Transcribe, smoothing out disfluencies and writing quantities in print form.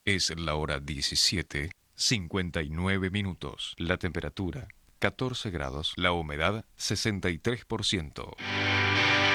Es la hora 17:59. La temperatura 14 grados. La humedad 63%.